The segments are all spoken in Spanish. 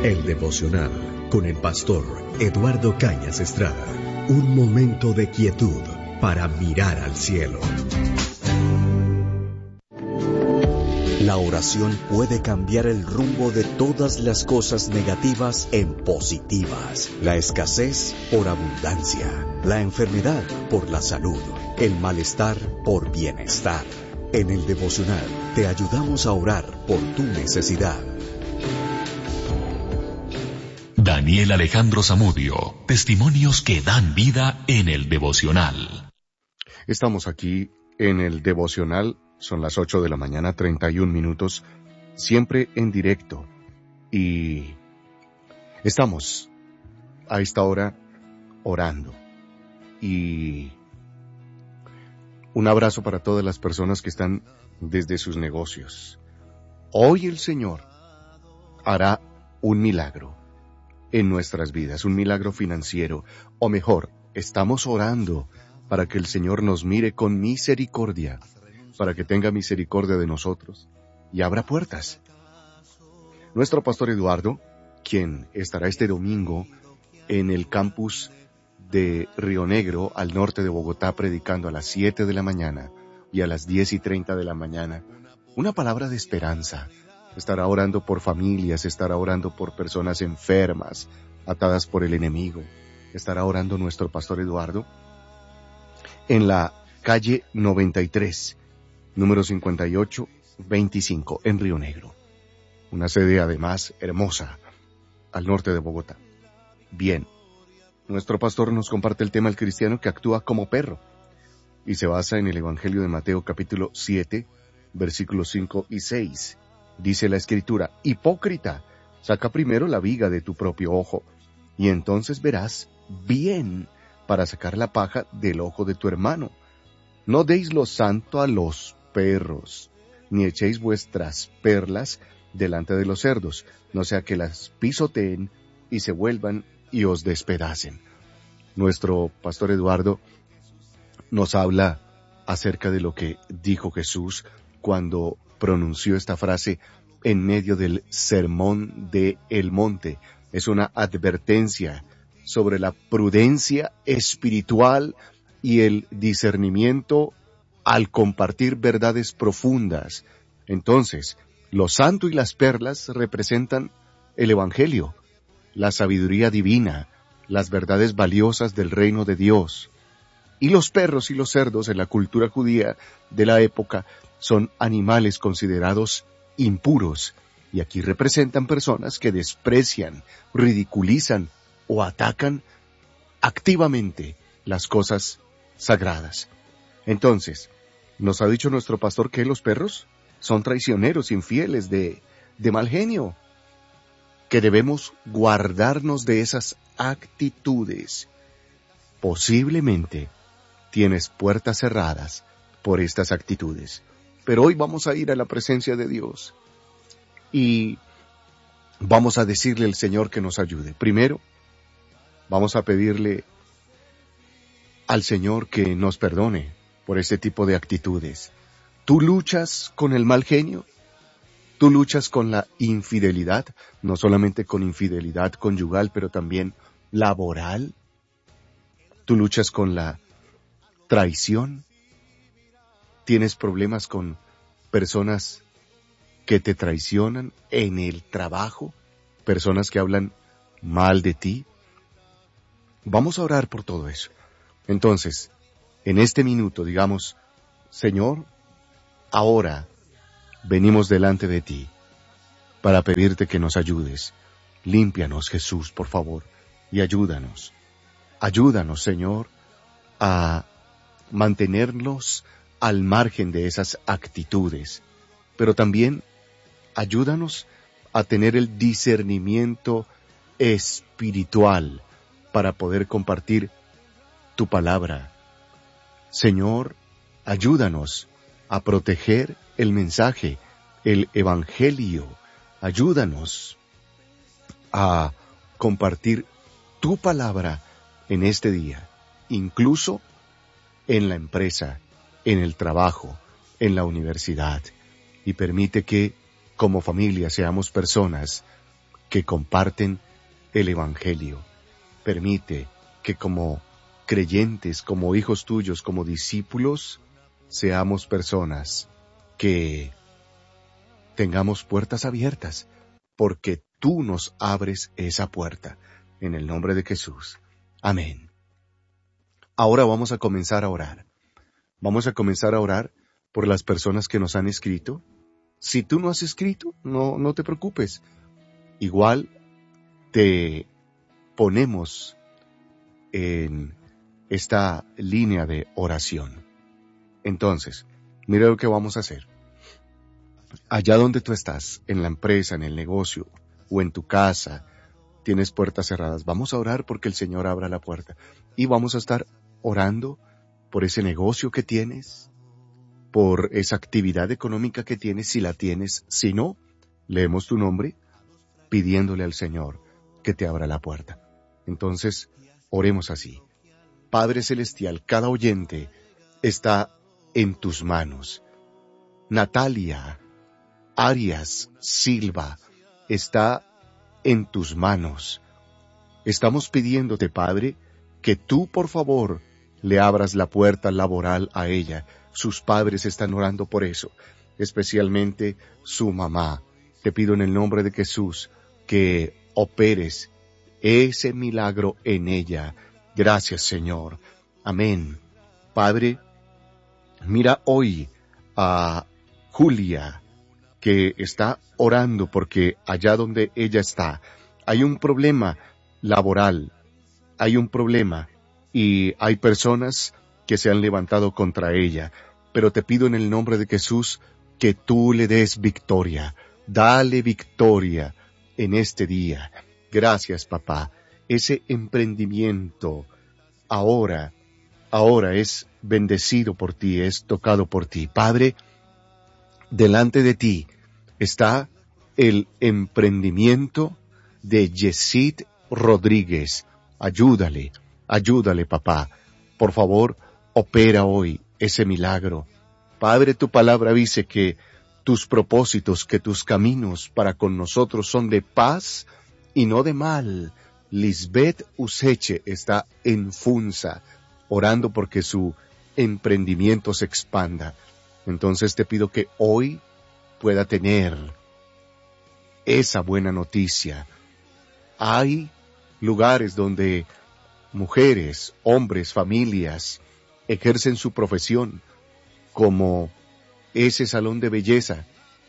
El devocional con el pastor Eduardo Cañas Estrada. Un momento de quietud para mirar al cielo. La oración puede cambiar el rumbo de todas las cosas negativas en positivas. La escasez por abundancia, la enfermedad por la salud, el malestar por bienestar. En el devocional te ayudamos a orar por tu necesidad. Daniel Alejandro Zamudio, testimonios que dan vida en el devocional. Estamos aquí en el devocional, son las 8 de la mañana, 31 minutos, siempre en directo. Y estamos a esta hora orando. Y un abrazo para todas las personas que están desde sus negocios. Hoy el Señor hará un milagro en nuestras vidas, un milagro financiero, o mejor, estamos orando para que el Señor nos mire con misericordia, para que tenga misericordia de nosotros y abra puertas. Nuestro pastor Eduardo, quien estará este domingo en el campus de Río Negro, al norte de Bogotá, predicando a las 7 de la mañana y a las 10:30 de la mañana, una palabra de esperanza. Estará orando por familias, estará orando por personas enfermas, atadas por el enemigo. Estará orando nuestro pastor Eduardo en la calle 93, número 5825, en Río Negro. Una sede además hermosa, al norte de Bogotá. Bien, nuestro pastor nos comparte el tema del cristiano que actúa como perro, y se basa en el Evangelio de Mateo capítulo 7, versículos 5 y 6. Dice la Escritura: hipócrita, saca primero la viga de tu propio ojo, y entonces verás bien para sacar la paja del ojo de tu hermano. No deis lo santo a los perros, ni echéis vuestras perlas delante de los cerdos, no sea que las pisoteen y se vuelvan y os despedacen. Nuestro pastor Eduardo nos habla acerca de lo que dijo Jesús cuando pronunció esta frase en medio del sermón de el monte. Es una advertencia sobre la prudencia espiritual y el discernimiento al compartir verdades profundas. Entonces, lo santo y las perlas representan el Evangelio, la sabiduría divina, las verdades valiosas del reino de Dios. Y los perros y los cerdos en la cultura judía de la época son animales considerados impuros, y aquí representan personas que desprecian, ridiculizan o atacan activamente las cosas sagradas. Entonces, nos ha dicho nuestro pastor que los perros son traicioneros, infieles, de mal genio, que debemos guardarnos de esas actitudes. Posiblemente tienes puertas cerradas por estas actitudes, pero hoy vamos a ir a la presencia de Dios y vamos a decirle al Señor que nos ayude. Primero, vamos a pedirle al Señor que nos perdone por este tipo de actitudes. ¿Tú luchas con el mal genio? ¿Tú luchas con la infidelidad? No solamente con infidelidad conyugal, pero también laboral. ¿Tú luchas con la traición? ¿Tienes problemas con personas que te traicionan en el trabajo? ¿Personas que hablan mal de ti? Vamos a orar por todo eso. Entonces, en este minuto, digamos: Señor, ahora venimos delante de ti para pedirte que nos ayudes. Límpianos, Jesús, por favor, y ayúdanos. Ayúdanos, Señor, a mantenernos al margen de esas actitudes, pero también ayúdanos a tener el discernimiento espiritual para poder compartir tu palabra. Señor, ayúdanos a proteger el mensaje, el Evangelio. Ayúdanos a compartir tu palabra en este día, incluso en la empresa, en el trabajo, en la universidad, y permite que, como familia, seamos personas que comparten el Evangelio. Permite que como creyentes, como hijos tuyos, como discípulos, seamos personas que tengamos puertas abiertas, porque tú nos abres esa puerta. En el nombre de Jesús. Amén. Ahora vamos a comenzar a orar. Vamos a comenzar a orar por las personas que nos han escrito. Si tú no has escrito, no te preocupes. Igual te ponemos en esta línea de oración. Entonces, mira lo que vamos a hacer. Allá donde tú estás, en la empresa, en el negocio o en tu casa, tienes puertas cerradas. Vamos a orar porque el Señor abra la puerta. Y vamos a estar orando por ese negocio que tienes, por esa actividad económica que tienes, si la tienes. Si no, leemos tu nombre pidiéndole al Señor que te abra la puerta. Entonces, oremos así. Padre Celestial, cada oyente está en tus manos. Natalia Arias Silva está en tus manos. Estamos pidiéndote, Padre, que tú, por favor, le abras la puerta laboral a ella. Sus padres están orando por eso, especialmente su mamá. Te pido en el nombre de Jesús que operes ese milagro en ella. Gracias, Señor. Amén. Padre, mira hoy a Julia, que está orando porque allá donde ella está hay un problema laboral, hay un problema y hay personas que se han levantado contra ella, pero te pido en el nombre de Jesús que tú le des victoria. Dale victoria en este día. Gracias, papá. Ese emprendimiento ahora es bendecido por ti, es tocado por ti. Padre, delante de ti está el emprendimiento de Yesid Rodríguez. Ayúdale, papá. Por favor, opera hoy ese milagro. Padre, tu palabra dice que tus propósitos, que tus caminos para con nosotros son de paz y no de mal. Lisbeth Useche está en Funza, orando porque su emprendimiento se expanda. Entonces te pido que hoy pueda tener esa buena noticia. Hay lugares donde mujeres, hombres, familias ejercen su profesión, como ese salón de belleza,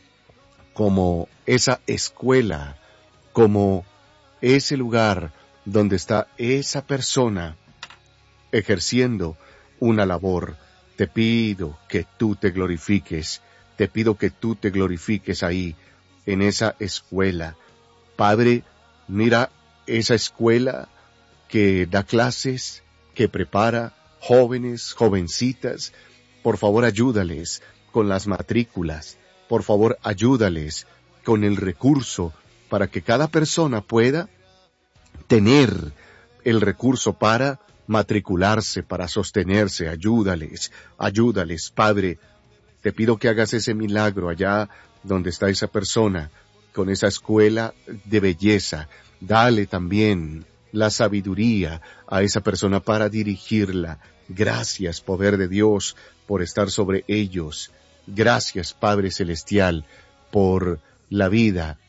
como esa escuela, como ese lugar donde está esa persona ejerciendo una labor. Te pido que tú te glorifiques, te pido que tú te glorifiques ahí, en esa escuela. Padre, mira esa escuela que da clases, que prepara jóvenes, jovencitas. Por favor, ayúdales con las matrículas. Por favor, ayúdales con el recurso para que cada persona pueda tener el recurso para matricularse, para sostenerse. Ayúdales, Padre. Te pido que hagas ese milagro allá donde está esa persona, con esa escuela de belleza. Dale también la sabiduría a esa persona para dirigirla. Gracias, poder de Dios, por estar sobre ellos. Gracias, Padre Celestial, por la vida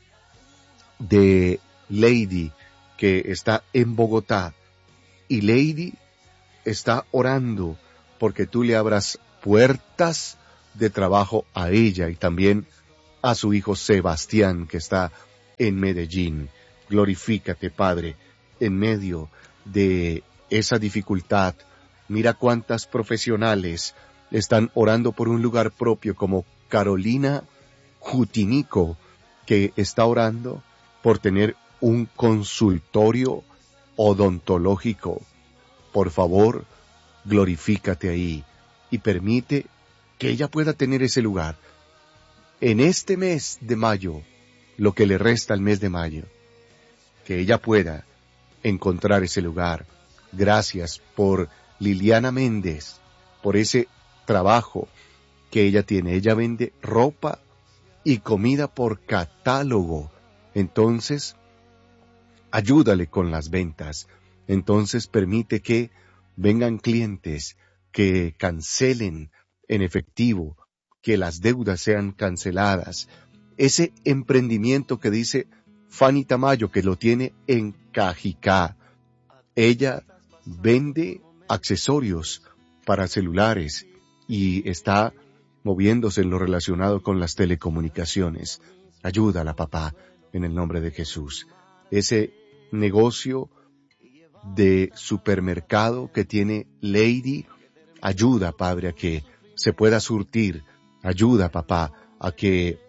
de Lady, que está en Bogotá. Y Lady está orando porque tú le abras puertas de trabajo a ella y también a su hijo Sebastián, que está en Medellín. Glorifícate, Padre, en medio de esa dificultad. Mira cuántas profesionales están orando por un lugar propio, como Carolina Jutinico, que está orando por tener un consultorio odontológico. Por favor, glorifícate ahí y permite que ella pueda tener ese lugar. En este mes de mayo, lo que le resta al mes de mayo, que ella pueda encontrar ese lugar. Gracias por Liliana Méndez, por ese trabajo que ella tiene. Ella vende ropa y comida por catálogo. Entonces, ayúdale con las ventas. Entonces permite que vengan clientes que cancelen en efectivo, que las deudas sean canceladas. Ese emprendimiento que dice Fanny Tamayo, que lo tiene en Cajicá. Ella vende accesorios para celulares y está moviéndose en lo relacionado con las telecomunicaciones. Ayúdala, papá, en el nombre de Jesús. Ese negocio de supermercado que tiene Lady, ayuda, Padre, a que se pueda surtir. Ayuda, papá, a que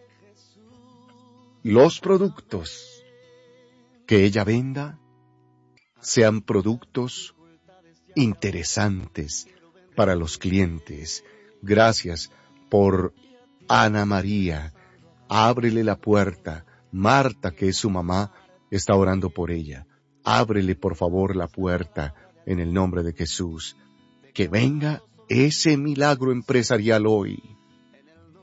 los productos que ella venda sean productos interesantes para los clientes. Gracias por Ana María. Ábrele la puerta. Marta, que es su mamá, está orando por ella. Ábrele, por favor, la puerta en el nombre de Jesús. Que venga ese milagro empresarial hoy.